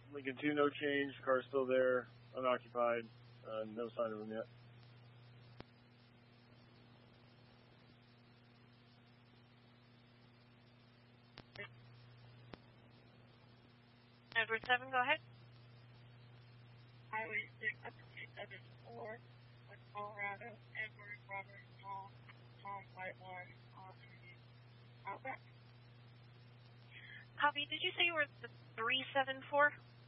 Lincoln 2, no change. Car's still there, unoccupied. No sign of him yet. Edward 7, go ahead. Highway 674, with Colorado, Edward, Robert, Tom, Whitewater, Outback. Copy. Did you say you were the 374?